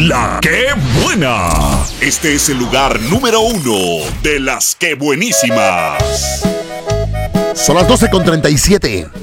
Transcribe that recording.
La que buena. Este es el lugar número 1 de las que buenísimas. Son las 12:37.